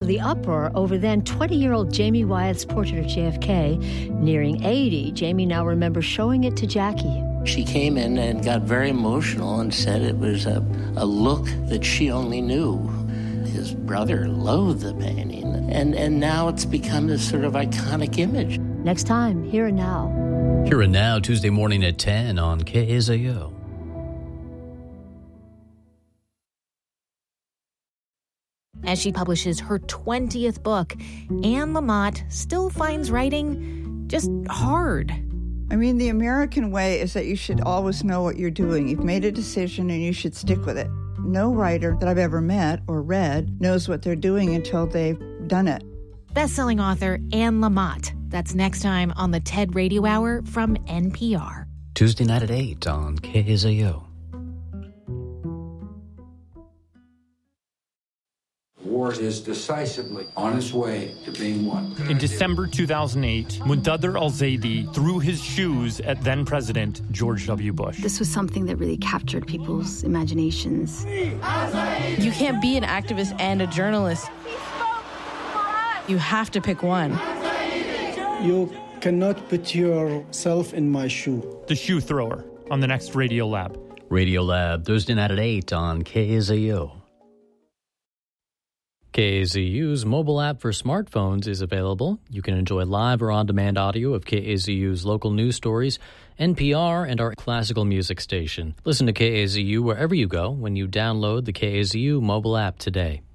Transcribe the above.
the uproar over then 20-year-old Jamie Wyatt's portrait of JFK. Nearing 80, Jamie now remembers showing it to Jackie. She came in and got very emotional and said it was a look that she only knew. His brother loathed the painting, and now it's become this sort of iconic image. Next time, Here and Now. Here and Now, Tuesday morning at 10 on KSAO. As she publishes her 20th book, Anne Lamott still finds writing just hard. I mean, the American way is that you should always know what you're doing. You've made a decision and you should stick with it. No writer that I've ever met or read knows what they're doing until they've done it. Best-selling author Anne Lamott. That's next time on the TED Radio Hour from NPR. Tuesday night at 8 on KSAO. War is decisively on its way to being won. In December 2008, Muntadhar al-Zaidi threw his shoes at then-President George W. Bush. This was something that really captured people's imaginations. You can't be an activist and a journalist. You have to pick one. You cannot put yourself in my shoe. The Shoe Thrower on the next Radio Lab. Radio Lab, Thursday night at 8 on KSAO. KAZU's mobile app for smartphones is available. You can enjoy live or on-demand audio of KAZU's local news stories, NPR, and our classical music station. Listen to KAZU wherever you go when you download the KAZU mobile app today.